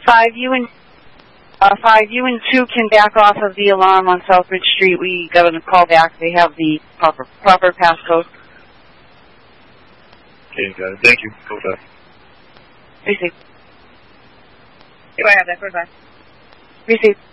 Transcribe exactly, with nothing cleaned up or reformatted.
Five, you and uh, five, you and two can back off of the alarm on Southbridge Street. We got a call back. They have the proper proper passcode. Okay, got it. Thank you. Go back. Receive. Do I have that? Goodbye. Receive.